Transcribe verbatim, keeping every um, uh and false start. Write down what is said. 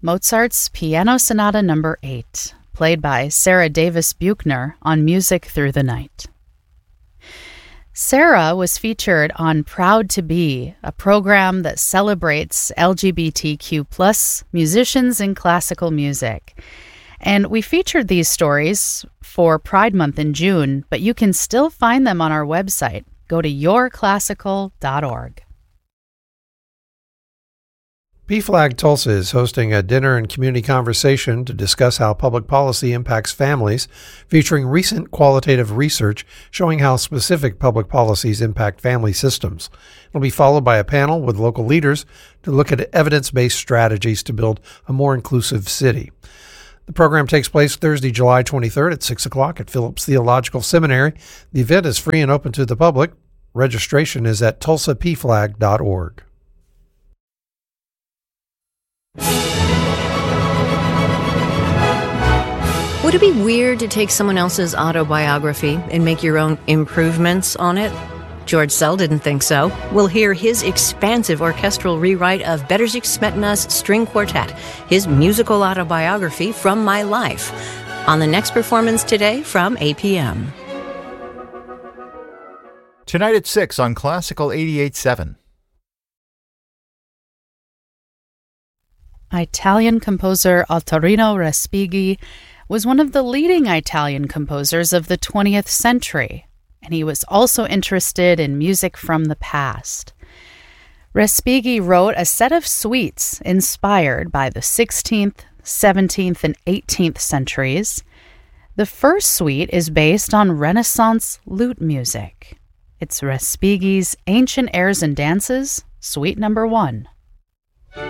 Mozart's Piano Sonata Number eight, played by Sarah Davis Buchner on Music Through the Night. Sarah was featured on Proud to Be, a program that celebrates L G B T Q plus musicians in classical music. And we featured these stories for Pride Month in June, but you can still find them on our website. Go to your classical dot org. P-Flag Tulsa is hosting a dinner and community conversation to discuss how public policy impacts families, featuring recent qualitative research showing how specific public policies impact family systems. It'll be followed by a panel with local leaders to look at evidence-based strategies to build a more inclusive city. The program takes place Thursday, July twenty-third at six o'clock at Phillips Theological Seminary. The event is free and open to the public. Registration is at tulsa p flag dot org. Would it be weird to take someone else's autobiography and make your own improvements on it? George Sell didn't think so. We'll hear his expansive orchestral rewrite of Bedřich Smetana's String Quartet, his musical autobiography from my life, on the next performance today from eight p.m. Tonight at six on Classical eighty-eight point seven. Italian composer Ottorino Respighi was one of the leading Italian composers of the twentieth century, and he was also interested in music from the past. Respighi wrote a set of suites inspired by the sixteenth, seventeenth, and eighteenth centuries. The first suite is based on Renaissance lute music. It's Respighi's Ancient Airs and Dances, Suite Number One.